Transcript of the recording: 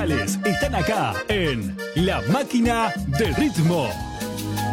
musicales están acá en La Máquina del Ritmo.